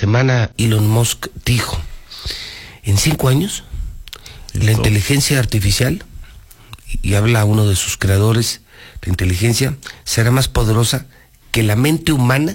semana Elon Musk dijo, en 5 años, la inteligencia artificial, y habla uno de sus creadores, la inteligencia será más poderosa que la mente humana,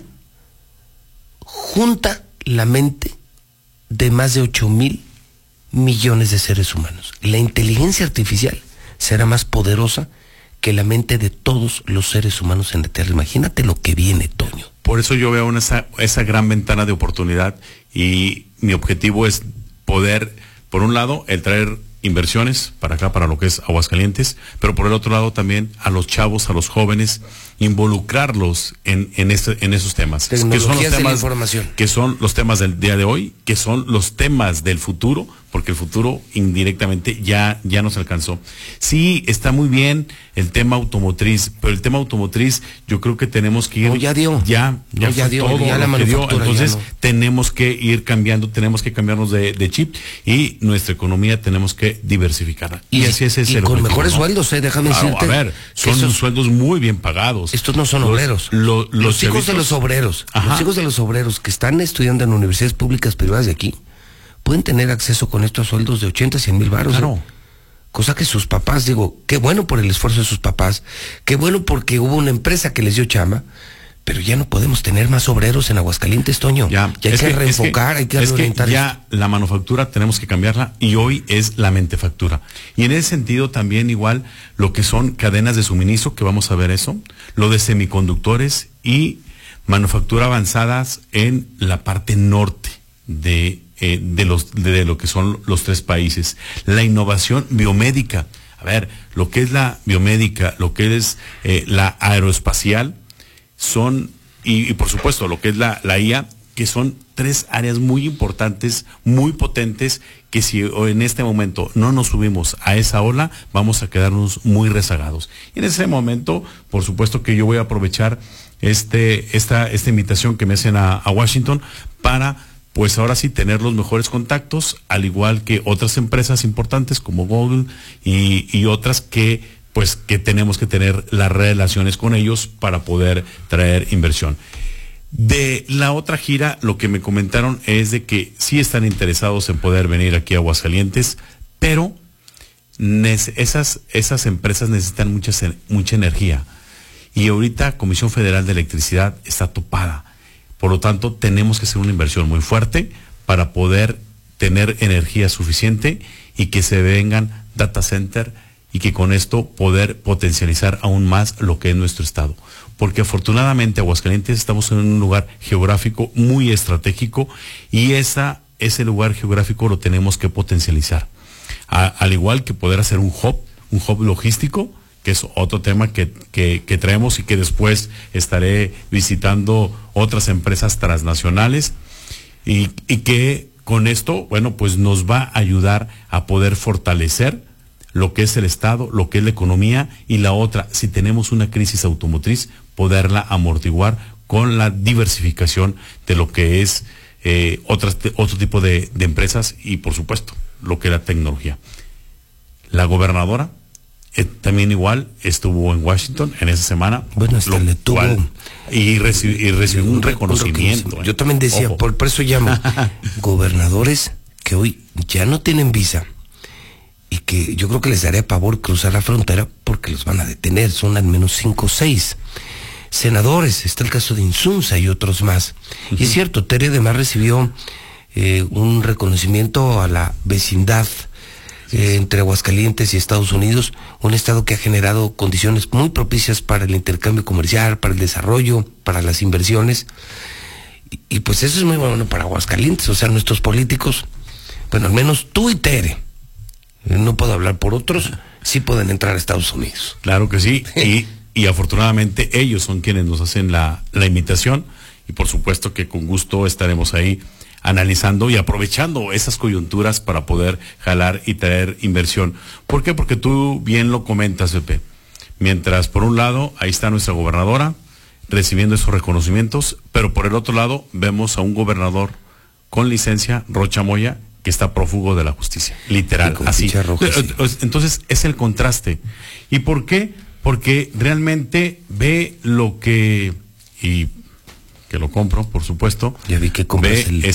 junta la mente de más de 8,000 millones de seres humanos. La inteligencia artificial será más poderosa que la mente de todos los seres humanos en la Tierra. Imagínate lo que viene, Toño. Por eso yo veo esa gran ventana de oportunidad, y mi objetivo es poder, por un lado, el traer inversiones para acá, para lo que es Aguascalientes, pero por el otro lado también a los chavos, a los jóvenes, involucrarlos en esos temas. Que son los temas de la información. Que son los temas del día de hoy, que son los temas del futuro, porque el futuro indirectamente ya nos alcanzó. Sí, está muy bien el tema automotriz, pero el tema automotriz yo creo que tenemos que ir... No, ya dio. Ya dio, todo ya la manufactura. Entonces ya no. tenemos que ir cambiando, tenemos que cambiarnos de chip, y nuestra economía tenemos que diversificarla. Y así es el con objetivo, mejores ¿no? sueldos, déjame decirte. A ver, son sueldos muy bien pagados. Estos no son obreros. Los hijos de los obreros. Ajá. Los hijos de los obreros que están estudiando en universidades públicas privadas de aquí pueden tener acceso con estos sueldos de 80, 100 mil varos. Claro. Cosa que sus papás, digo, qué bueno por el esfuerzo de sus papás, qué bueno porque hubo una empresa que les dio chamba, pero ya no podemos tener más obreros en Aguascalientes, Toño. Ya hay que reenfocar, hay que reorientar. Ya la manufactura tenemos que cambiarla, y hoy es la mentefactura. Y en ese sentido también igual lo que son cadenas de suministro, que vamos a ver eso, lo de semiconductores y manufactura avanzadas en la parte norte de lo que son los 3 países. La innovación biomédica, a ver, lo que es la biomédica, lo que es la aeroespacial, son, y por supuesto lo que es la IA, que son 3 áreas muy importantes, muy potentes, que si en este momento no nos subimos a esa ola, vamos a quedarnos muy rezagados. Y en ese momento, por supuesto que yo voy a aprovechar esta invitación que me hacen a Washington para, pues ahora sí, tener los mejores contactos, al igual que otras empresas importantes como Google y otras que tenemos que tener las relaciones con ellos para poder traer inversión. De la otra gira, lo que me comentaron es de que sí están interesados en poder venir aquí a Aguascalientes, pero esas empresas necesitan mucha energía. Y ahorita Comisión Federal de Electricidad está topada. Por lo tanto, tenemos que hacer una inversión muy fuerte para poder tener energía suficiente y que se vengan data center, y que con esto poder potencializar aún más lo que es nuestro estado. Porque afortunadamente Aguascalientes estamos en un lugar geográfico muy estratégico, y ese lugar geográfico lo tenemos que potencializar. Al igual que poder hacer un hub logístico, que es otro tema que traemos, y que después estaré visitando otras empresas transnacionales, y que con esto, bueno, pues nos va a ayudar a poder fortalecer lo que es el Estado, lo que es la economía, y la otra, si tenemos una crisis automotriz, poderla amortiguar con la diversificación de lo que es otro tipo de empresas, y por supuesto, lo que es la tecnología. La gobernadora también igual estuvo en Washington en esa semana. Bueno, hasta le tuvo y recibió un reconocimiento. Yo también decía, por eso llamo gobernadores que hoy ya no tienen visa, y que yo creo que les daría pavor cruzar la frontera porque los van a detener. Son al menos 5 o 6 senadores. Está el caso de Insunza y otros más. Y es cierto, Tere además recibió un reconocimiento a la vecindad entre Aguascalientes y Estados Unidos, un estado que ha generado condiciones muy propicias para el intercambio comercial, para el desarrollo, para las inversiones, y pues eso es muy bueno para Aguascalientes. O sea, nuestros políticos, bueno, al menos tú y Tere, no puedo hablar por otros, sí pueden entrar a Estados Unidos. Claro que sí, y afortunadamente ellos son quienes nos hacen la invitación, y por supuesto que con gusto estaremos ahí analizando y aprovechando esas coyunturas para poder jalar y traer inversión. ¿Por qué? Porque tú bien lo comentas, Pepe. Mientras por un lado ahí está nuestra gobernadora recibiendo esos reconocimientos, pero por el otro lado vemos a un gobernador con licencia, Rocha Moya, que está prófugo de la justicia, literal, así. Roja, sí. Entonces es el contraste. ¿Y por qué? Porque realmente ve lo que, y que lo compro, por supuesto. Ya vi que compras